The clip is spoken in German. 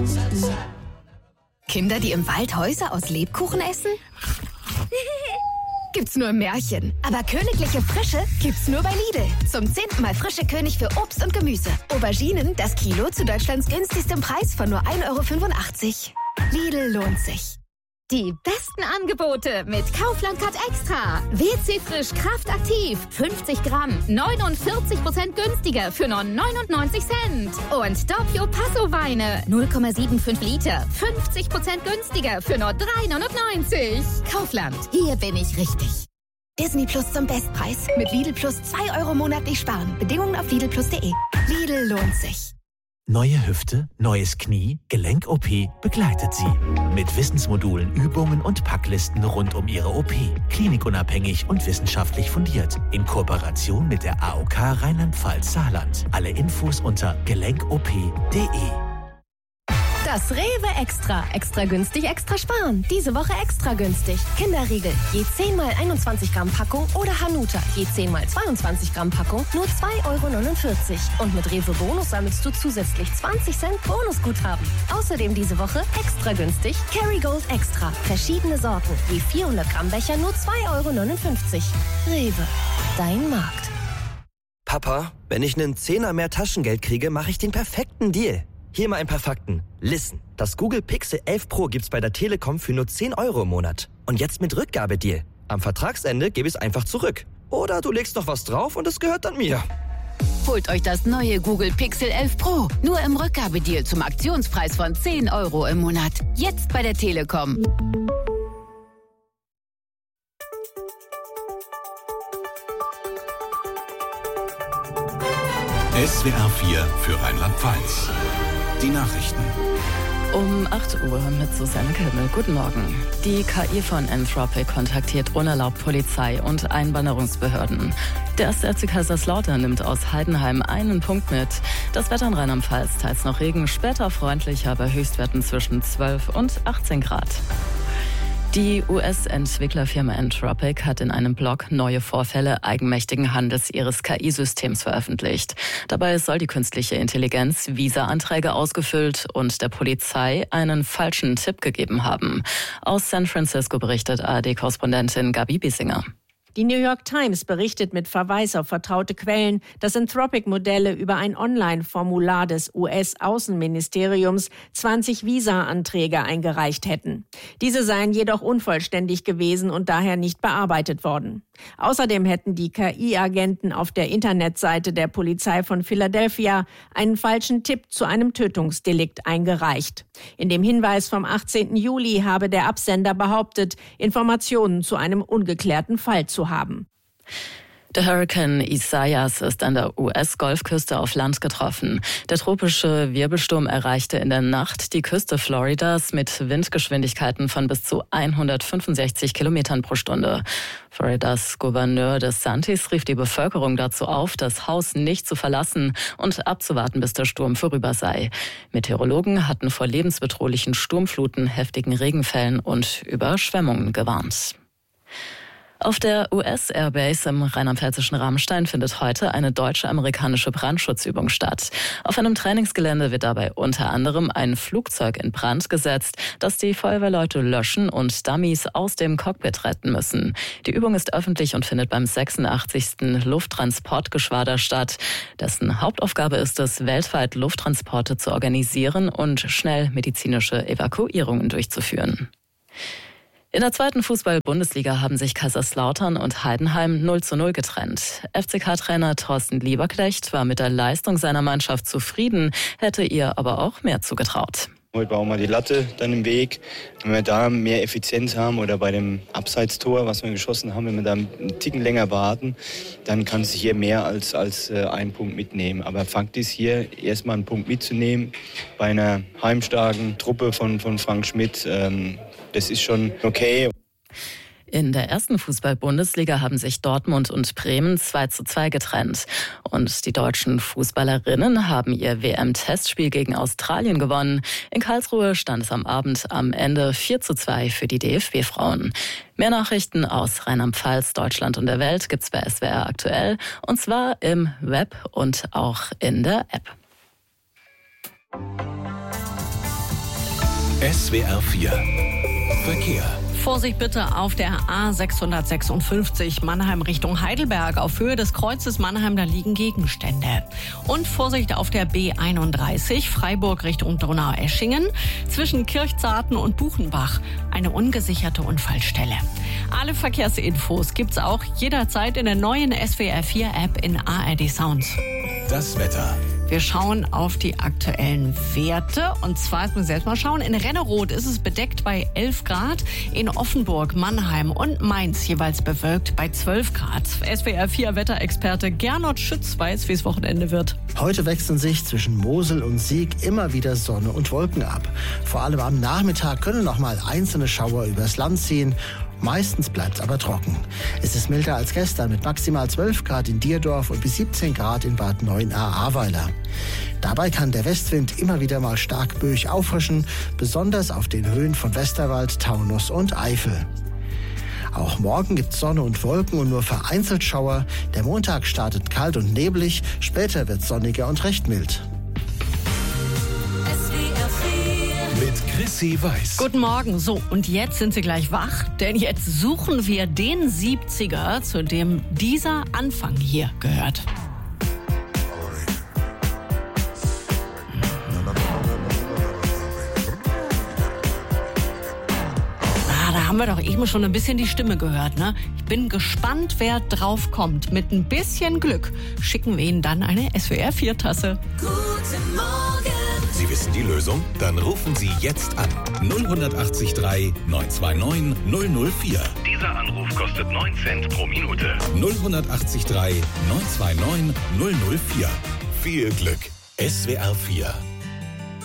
Kinder, die im Wald Häuser aus Lebkuchen essen? Gibt's nur im Märchen. Aber königliche Frische gibt's nur bei Lidl. Zum 10. Mal frische König für Obst und Gemüse. Auberginen, das Kilo zu Deutschlands günstigstem Preis von nur 1,85 €. Lidl lohnt sich. Die besten Angebote mit Kaufland Card Extra. WC Frisch Kraftaktiv. 50 Gramm. 49% günstiger für nur 99 Cent. Und Doppio Passo Weine. 0,75 Liter. 50% günstiger für nur 3,99 €. Kaufland. Hier bin ich richtig. Disney Plus zum Bestpreis. Mit Lidl Plus 2 € monatlich sparen. Bedingungen auf lidlplus.de. Lidl lohnt sich. Neue Hüfte, neues Knie, Gelenk-OP begleitet Sie. Mit Wissensmodulen, Übungen und Packlisten rund um Ihre OP. Klinikunabhängig und wissenschaftlich fundiert. In Kooperation mit der AOK Rheinland-Pfalz-Saarland. Alle Infos unter gelenkop.de. Das Rewe Extra. Extra günstig, extra sparen. Diese Woche extra günstig. Kinderriegel. Je 10 mal 21 Gramm Packung oder Hanuta. Je 10 mal 22 Gramm Packung. Nur 2,49 €. Und mit Rewe Bonus sammelst du zusätzlich 20 Cent Bonusguthaben. Außerdem diese Woche extra günstig. Kerrygold Extra. Verschiedene Sorten. Je 400 Gramm Becher nur 2,59 €. Rewe. Dein Markt. Papa, wenn ich einen Zehner mehr Taschengeld kriege, mache ich den perfekten Deal. Hier mal ein paar Fakten. Listen, das Google Pixel 11 Pro gibt's bei der Telekom für nur 10 € im Monat. Und jetzt mit Rückgabedeal. Am Vertragsende gebe ich es einfach zurück. Oder du legst noch was drauf und es gehört dann mir. Holt euch das neue Google Pixel 11 Pro. Nur im Rückgabedeal zum Aktionspreis von 10 € im Monat. Jetzt bei der Telekom. SWR 4 für Rheinland-Pfalz. Die Nachrichten. Um 8 Uhr mit Susanne Kimmel. Guten Morgen. Die KI von Anthropic kontaktiert unerlaubt Polizei und Einwanderungsbehörden. Der 1. FC Kaiserslautern nimmt aus Heidenheim einen Punkt mit. Das Wetter in Rheinland-Pfalz, teils noch Regen, später freundlicher bei Höchstwerten zwischen 12 und 18 Grad. Die US-Entwicklerfirma Anthropic hat in einem Blog neue Vorfälle eigenmächtigen Handels ihres KI-Systems veröffentlicht. Dabei soll die künstliche Intelligenz Visa-Anträge ausgefüllt und der Polizei einen falschen Tipp gegeben haben. Aus San Francisco berichtet ARD-Korrespondentin Gabi Biesinger. Die New York Times berichtet mit Verweis auf vertraute Quellen, dass Anthropic-Modelle über ein Online-Formular des US-Außenministeriums 20 Visa-Anträge eingereicht hätten. Diese seien jedoch unvollständig gewesen und daher nicht bearbeitet worden. Außerdem hätten die KI-Agenten auf der Internetseite der Polizei von Philadelphia einen falschen Tipp zu einem Tötungsdelikt eingereicht. In dem Hinweis vom 18. Juli habe der Absender behauptet, Informationen zu einem ungeklärten Fall zu haben. Der Hurrikan Isaias ist an der US-Golfküste auf Land getroffen. Der tropische Wirbelsturm erreichte in der Nacht die Küste Floridas mit Windgeschwindigkeiten von bis zu 165 Kilometern pro Stunde. Floridas Gouverneur DeSantis rief die Bevölkerung dazu auf, das Haus nicht zu verlassen und abzuwarten, bis der Sturm vorüber sei. Meteorologen hatten vor lebensbedrohlichen Sturmfluten, heftigen Regenfällen und Überschwemmungen gewarnt. Auf der US-Airbase im rheinland-pfälzischen Ramstein findet heute eine deutsche-amerikanische Brandschutzübung statt. Auf einem Trainingsgelände wird dabei unter anderem ein Flugzeug in Brand gesetzt, das die Feuerwehrleute löschen und Dummies aus dem Cockpit retten müssen. Die Übung ist öffentlich und findet beim 86. Lufttransportgeschwader statt. Dessen Hauptaufgabe ist es, weltweit Lufttransporte zu organisieren und schnell medizinische Evakuierungen durchzuführen. In der 2. Fußball-Bundesliga haben sich Kaiserslautern und Heidenheim 0:0 getrennt. FCK-Trainer Thorsten Lieberknecht war mit der Leistung seiner Mannschaft zufrieden, hätte ihr aber auch mehr zugetraut. Heute war auch mal die Latte dann im Weg. Wenn wir da mehr Effizienz haben oder bei dem Abseitstor, was wir geschossen haben, wenn wir da einen Ticken länger warten, dann kann es hier mehr als einen Punkt mitnehmen. Aber Fakt ist hier, erstmal einen Punkt mitzunehmen bei einer heimstarken Truppe von Frank Schmidt, das ist schon okay. In der 1. Fußball-Bundesliga haben sich Dortmund und Bremen 2:2 getrennt. Und die deutschen Fußballerinnen haben ihr WM-Testspiel gegen Australien gewonnen. In Karlsruhe stand es am Abend am Ende 4:2 für die DFB-Frauen. Mehr Nachrichten aus Rheinland-Pfalz, Deutschland und der Welt gibt's bei SWR aktuell. Und zwar im Web und auch in der App. SWR 4 Verkehr. Vorsicht bitte auf der A656 Mannheim Richtung Heidelberg. Auf Höhe des Kreuzes Mannheim, da liegen Gegenstände. Und Vorsicht auf der B31 Freiburg Richtung Donaueschingen. Zwischen Kirchzarten und Buchenbach eine ungesicherte Unfallstelle. Alle Verkehrsinfos gibt's auch jederzeit in der neuen SWR 4 App in ARD Sounds. Das Wetter. Wir schauen auf die aktuellen Werte. Und zwar, jetzt müssen wir selbst mal schauen, in Renneroth ist es bedeckt bei 11 Grad. In Offenburg, Mannheim und Mainz jeweils bewölkt bei 12 Grad. SWR 4 Wetterexperte Gernot Schütz weiß, wie es Wochenende wird. Heute wechseln sich zwischen Mosel und Sieg immer wieder Sonne und Wolken ab. Vor allem am Nachmittag können noch mal einzelne Schauer übers Land ziehen. Meistens bleibt es aber trocken. Es ist milder als gestern mit maximal 12 Grad in Dierdorf und bis 17 Grad in Bad Neuenahr-Ahrweiler. Dabei kann der Westwind immer wieder mal stark böig auffrischen, besonders auf den Höhen von Westerwald, Taunus und Eifel. Auch morgen gibt es Sonne und Wolken und nur vereinzelt Schauer. Der Montag startet kalt und neblig, später wird es sonniger und recht mild. Mit Chrissy Weiß. Guten Morgen. So, und jetzt sind Sie gleich wach, denn jetzt suchen wir den 70er, zu dem dieser Anfang hier gehört. Da haben wir doch eben schon ein bisschen die Stimme gehört, ne? Ich bin gespannt, wer drauf kommt. Mit ein bisschen Glück schicken wir Ihnen dann eine SWR 4-Tasse. Guten Morgen. Sie wissen die Lösung? Dann rufen Sie jetzt an. 0183 929 004. Dieser Anruf kostet 9 Cent pro Minute. 0183 929 004. Viel Glück. SWR 4